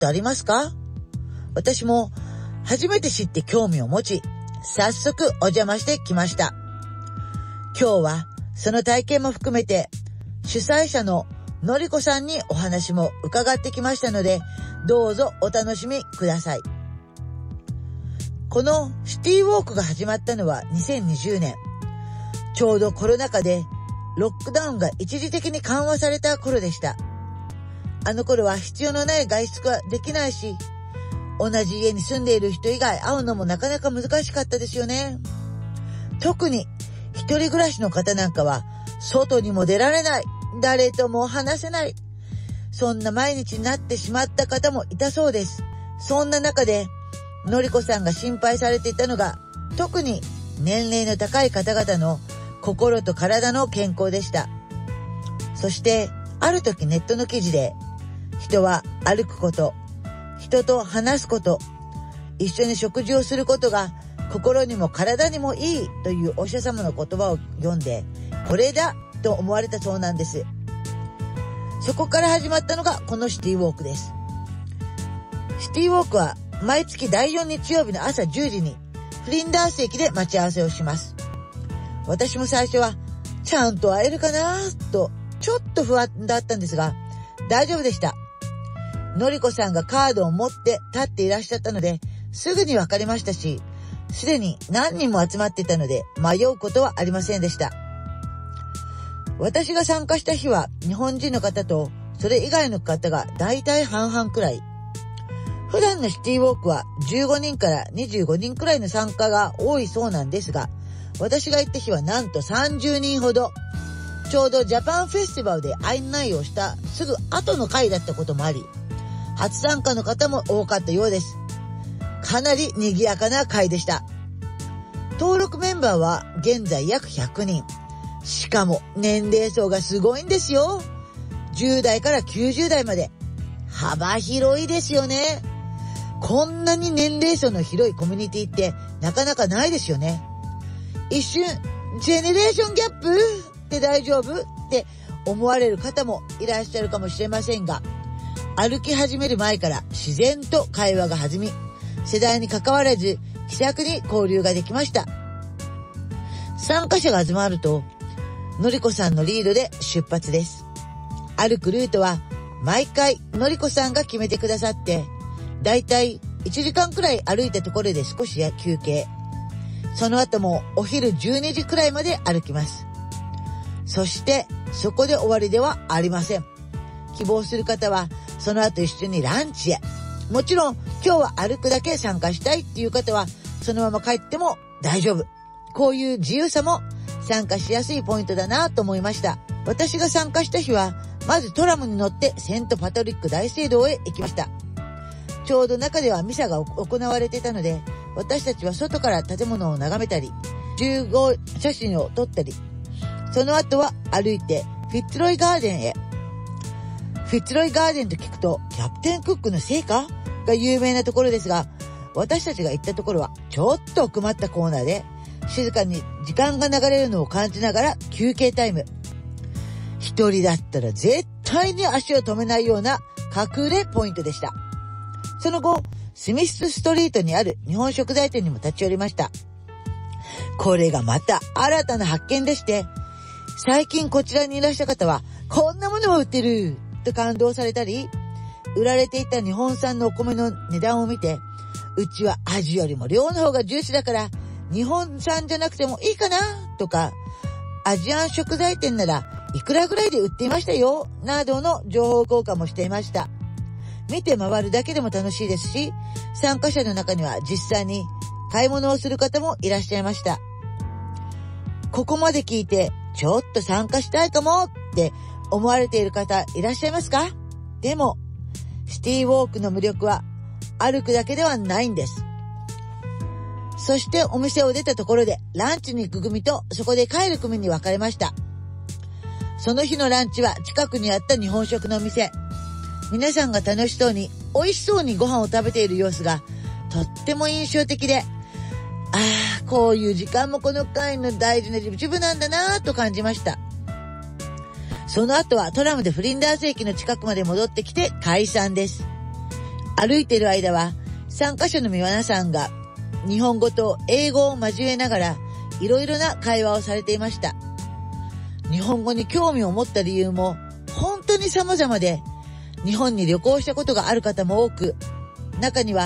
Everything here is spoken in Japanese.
とありますか？私も初めて知って興味を持ち、早速お邪魔してきました。今日はその体験も含めて主催者ののりこさんにお話も伺ってきましたので、どうぞお楽しみください。このシティウォークが始まったのは2020年。ちょうどコロナ禍でロックダウンが一時的に緩和された頃でした。あの頃は必要のない外出ができないし、同じ家に住んでいる人以外会うのもなかなか難しかったですよね。特に一人暮らしの方なんかは外にも出られない、誰とも話せない、そんな毎日になってしまった方もいたそうです。そんな中でのりこさんが心配されていたのが、特に年齢の高い方々の心と体の健康でした。そしてある時ネットの記事で、人は歩くこと、人と話すこと、一緒に食事をすることが心にも体にもいいというお医者様の言葉を読んで、これだと思われたそうなんです。そこから始まったのがこのシティウォークです。シティウォークは毎月第4日曜日の朝10時にフリンダース駅で待ち合わせをします。私も最初はちゃんと会えるかなとちょっと不安だったんですが、大丈夫でした。のりこさんがカードを持って立っていらっしゃったので、すぐに分かりましたし、すでに何人も集まっていたので迷うことはありませんでした。私が参加した日は日本人の方とそれ以外の方がだいたい半々くらい。普段のシティウォークは15人から25人くらいの参加が多いそうなんですが、私が行った日はなんと30人ほど。ちょうどジャパンフェスティバルで案内をしたすぐ後の回だったこともあり、初参加の方も多かったようです。かなり賑やかな回でした。登録メンバーは現在約100人。しかも年齢層がすごいんですよ。10代から90代まで。幅広いですよね。こんなに年齢層の広いコミュニティってなかなかないですよね。一瞬、ジェネレーションギャップって大丈夫って思われる方もいらっしゃるかもしれませんが、歩き始める前から自然と会話が弾み、世代に関わらず気さくに交流ができました。参加者が集まると、のりこさんのリードで出発です。歩くルートは毎回のりこさんが決めてくださって、だいたい1時間くらい歩いたところで少し休憩。その後もお昼12時くらいまで歩きます。そしてそこで終わりではありません。希望する方はその後一緒にランチへ。もちろん今日は歩くだけ参加したいっていう方はそのまま帰っても大丈夫。こういう自由さも参加しやすいポイントだなと思いました。私が参加した日はまずトラムに乗ってセントパトリック大聖堂へ行きました。ちょうど中ではミサが行われていたので、私たちは外から建物を眺めたり、集合写真を撮ったり、その後は歩いてフィッツロイガーデンへ。フィッツロイガーデンと聞くとキャプテンクックの聖火が有名なところですが、私たちが行ったところはちょっと奥まったコーナーで、静かに時間が流れるのを感じながら休憩タイム。一人だったら絶対に足を止めないような隠れポイントでした。その後、スミスストリートにある日本食材店にも立ち寄りました。これがまた新たな発見でして、最近こちらにいらした方はこんなものも売ってると感動されたり、売られていた日本産のお米の値段を見て、うちは味よりも量の方が重視だから日本産じゃなくてもいいかなとか、アジアン食材店ならいくらぐらいで売っていましたよなどの情報交換もしていました。見て回るだけでも楽しいですし、参加者の中には実際に買い物をする方もいらっしゃいました。ここまで聞いてちょっと参加したいかもって思われている方いらっしゃいますか？でもシティウォークの魅力は歩くだけではないんです。そしてお店を出たところでランチに行く組とそこで帰る組に分かれました。その日のランチは近くにあった日本食のお店。皆さんが楽しそうに美味しそうにご飯を食べている様子がとっても印象的で、こういう時間もこの会の大事な一部なんだなぁと感じました。その後はトラムでフリンダース駅の近くまで戻ってきて解散です。 歩いている間は参加者の皆さんが日本語と英語を交えながらいろいろな会話をされていました。日本語に興味を持った理由も本当に様々で、日本に旅行したことがある方も多く、中には